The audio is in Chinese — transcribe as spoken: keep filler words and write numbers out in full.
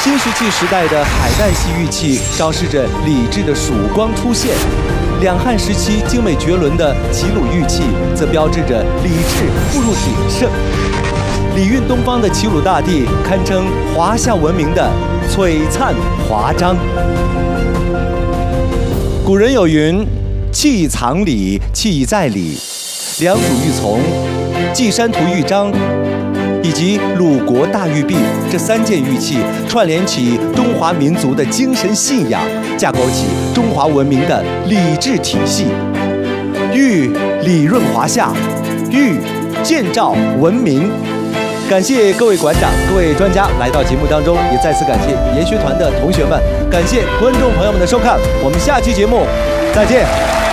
新石器时代的海带系玉器昭示着礼制的曙光出现，两汉时期精美绝伦的齐鲁玉器则标志着礼制步入鼎盛。礼运东方的齐鲁大地堪称华夏文明的璀璨华章。古人有云：“器藏礼，器在礼。”良渚玉琮、稷山图玉章以及鲁国大玉璧这三件玉器，串联起中华民族的精神信仰，架构起中华文明的礼制体系。玉礼润华夏，玉建造文明。感谢各位馆长、各位专家来到节目当中，也再次感谢研学团的同学们，感谢观众朋友们的收看，我们下期节目再见。